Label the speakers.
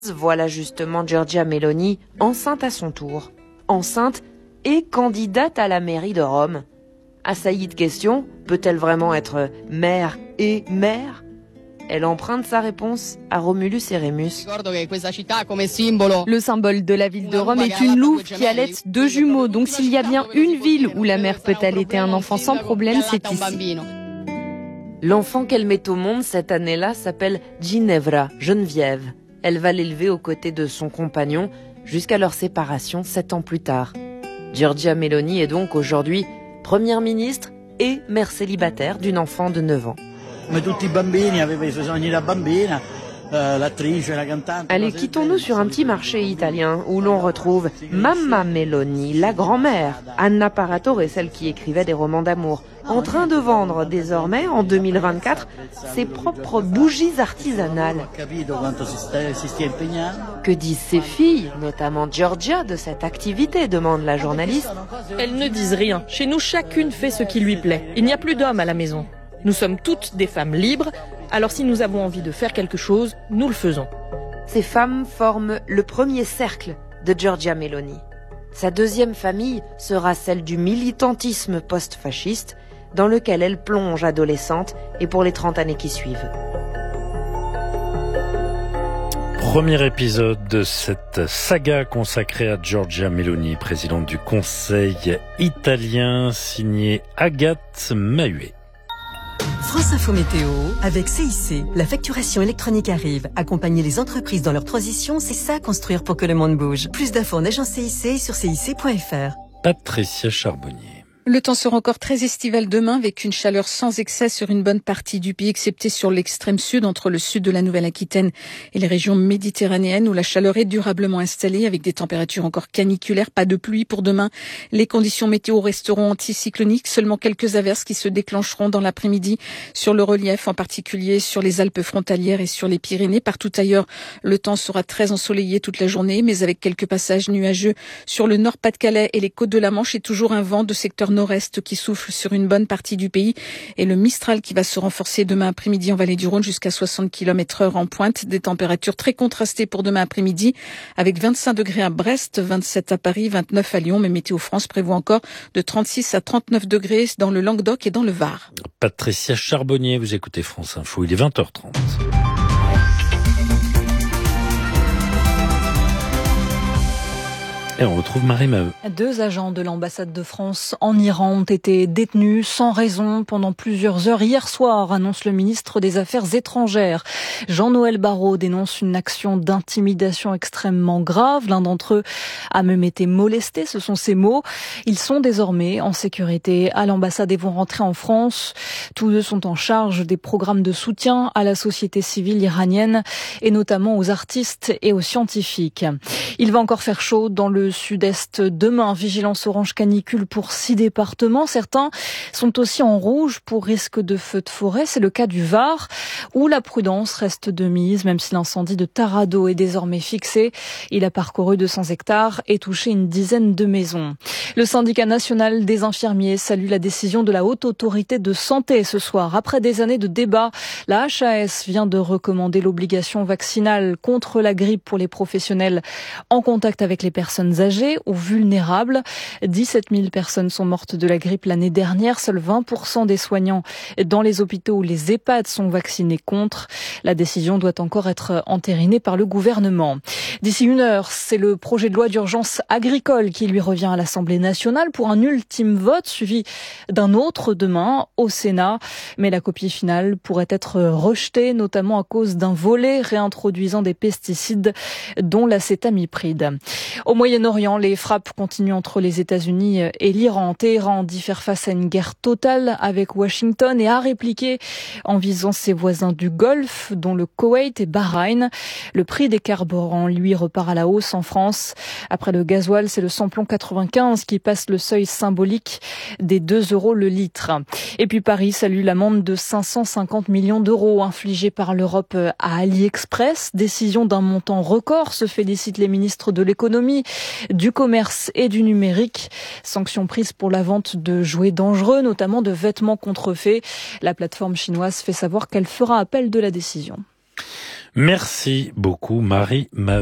Speaker 1: Voilà justement Giorgia Meloni, enceinte à son tour. Enceinte et candidate à la mairie de Rome. Assaillie de questions, peut-elle vraiment être mère et mère ? Elle emprunte sa réponse à Romulus et Rémus.
Speaker 2: Le symbole de la ville de Rome est une louve qui allaite deux jumeaux. Donc s'il y a bien une ville où la mère peut allaiter un enfant sans problème, c'est ici.
Speaker 1: L'enfant qu'elle met au monde cette année-là s'appelle Ginevra, Geneviève. Elle va l'élever aux côtés de son compagnon jusqu'à leur séparation 7 ans plus tard. Giorgia Meloni est donc aujourd'hui première ministre et mère célibataire d'une enfant de 9 ans. Allez, quittons-nous sur un petit marché italien où l'on retrouve Mamma Meloni, la grand-mère, Anna Paratore, celle qui écrivait des romans d'amour, en train de vendre désormais, en 2024, ses propres bougies artisanales. Que disent ses filles, notamment Giorgia, de cette activité, demande la journaliste.
Speaker 3: Elles ne disent rien. Chez nous, chacune fait ce qui lui plaît. Il n'y a plus d'hommes à la maison. Nous sommes toutes des femmes libres, alors si nous avons envie de faire quelque chose, nous le faisons.
Speaker 1: Ces femmes forment le premier cercle de Giorgia Meloni. Sa deuxième famille sera celle du militantisme post-fasciste, dans lequel elle plonge adolescente et pour les 30 années qui suivent.
Speaker 4: Premier épisode de cette saga consacrée à Giorgia Meloni, présidente du Conseil italien, signée Agathe Mahuet.
Speaker 5: France Info Météo, avec CIC. La facturation électronique arrive. Accompagner les entreprises dans leur transition, c'est ça construire pour que le monde bouge. Plus d'infos en agence CIC sur cic.fr.
Speaker 4: Patricia Charbonnier.
Speaker 6: Le temps sera encore très estival demain avec une chaleur sans excès sur une bonne partie du pays, excepté sur l'extrême sud, entre le sud de la Nouvelle-Aquitaine et les régions méditerranéennes où la chaleur est durablement installée avec des températures encore caniculaires. Pas de pluie pour demain. Les conditions météo resteront anticycloniques. Seulement quelques averses qui se déclencheront dans l'après-midi sur le relief, en particulier sur les Alpes frontalières et sur les Pyrénées. Partout ailleurs, le temps sera très ensoleillé toute la journée, mais avec quelques passages nuageux sur le nord Pas-de-Calais et les côtes de la Manche et toujours un vent de secteur nord-est qui souffle sur une bonne partie du pays et le Mistral qui va se renforcer demain après-midi en vallée du Rhône jusqu'à 60 km/h en pointe. Des températures très contrastées pour demain après-midi avec 25 degrés à Brest, 27 à Paris, 29 à Lyon. Mais Météo France prévoit encore de 36 à 39 degrés dans le Languedoc et dans le Var.
Speaker 4: Patricia Charbonnier, vous écoutez France Info, il est 20h30. Et on retrouve Marie Maheu.
Speaker 7: 2 agents de l'ambassade de France en Iran ont été détenus sans raison pendant plusieurs heures hier soir, annonce le ministre des Affaires étrangères. Jean-Noël Barrot dénonce une action d'intimidation extrêmement grave. L'un d'entre eux a même été molesté, ce sont ses mots. Ils sont désormais en sécurité à l'ambassade et vont rentrer en France. Tous deux sont en charge des programmes de soutien à la société civile iranienne et notamment aux artistes et aux scientifiques. Il va encore faire chaud dans le sud-est demain. Vigilance orange canicule pour 6 départements. Certains sont aussi en rouge pour risque de feux de forêt. C'est le cas du Var, où la prudence reste de mise, même si l'incendie de Taranto est désormais fixé. Il a parcouru 200 hectares et touché une dizaine de maisons. Le syndicat national des infirmiers salue la décision de la Haute Autorité de Santé ce soir. Après des années de débats, la HAS vient de recommander l'obligation vaccinale contre la grippe pour les professionnels en contact avec les personnes âgées ou vulnérables. 17 000 personnes sont mortes de la grippe l'année dernière. Seuls 20% des soignants dans les hôpitaux ou les EHPAD sont vaccinés contre. La décision doit encore être entérinée par le gouvernement. D'ici 1 heure, c'est le projet de loi d'urgence agricole qui lui revient à l'Assemblée nationale pour un ultime vote suivi d'un autre demain au Sénat. Mais la copie finale pourrait être rejetée, notamment à cause d'un volet réintroduisant des pesticides dont l'acétamipride. Au Moyen-Orient, les frappes continuent entre les États-Unis et l'Iran. Téhéran dit faire face à une guerre totale avec Washington et a répliqué en visant ses voisins du Golfe, dont le Koweït et Bahreïn. Le prix des carburants, lui, repart à la hausse en France. Après le gasoil, c'est le samplon 95 qui passe le seuil symbolique des 2 € le litre. Et puis Paris salue l'amende de 550 millions d'euros infligée par l'Europe à AliExpress. Décision d'un montant record, se félicitent les ministres de l'économie, du commerce et du numérique. Sanctions prises pour la vente de jouets dangereux, notamment de vêtements contrefaits. La plateforme chinoise fait savoir qu'elle fera appel de la décision.
Speaker 4: Merci beaucoup, Marie.